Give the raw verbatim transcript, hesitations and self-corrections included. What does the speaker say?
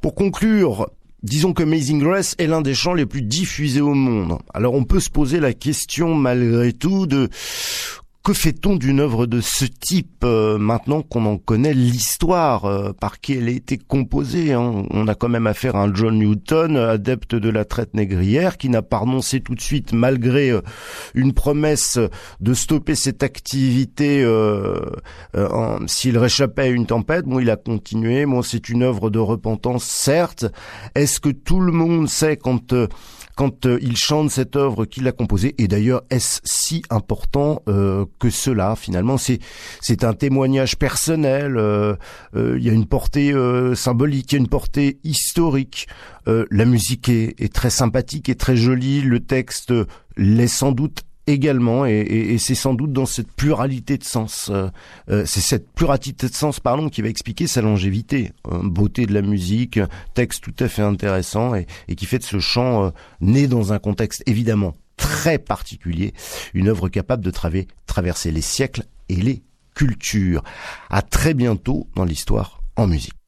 Pour conclure, disons que Amazing Grace est l'un des chants les plus diffusés au monde. Alors on peut se poser la question malgré tout de que fait-on d'une œuvre de ce type euh, maintenant qu'on en connaît l'histoire, euh, par qui elle a été composée, hein. On a quand même affaire à un John Newton, adepte de la traite négrière, qui n'a pas renoncé tout de suite malgré euh, une promesse de stopper cette activité euh, euh, en, s'il réchappait à une tempête. Bon, il a continué. Bon, c'est une œuvre de repentance, certes. Est-ce que tout le monde sait quand euh, quand euh, il chante cette œuvre qu'il a composée? Et d'ailleurs, est-ce si important euh, que cela? Finalement, c'est c'est un témoignage personnel. Euh, euh, il y a une portée euh, symbolique, il y a une portée historique. Euh, la musique est, est très sympathique et très jolie. Le texte l'est sans doute également, et, et, et c'est sans doute dans cette pluralité de sens, euh, euh, c'est cette pluralité de sens, pardon, qui va expliquer sa longévité, euh, beauté de la musique, texte tout à fait intéressant, et, et qui fait de ce chant euh, né dans un contexte évidemment très particulier, une œuvre capable de traver, traverser les siècles et les cultures. À très bientôt dans l'Histoire en musique.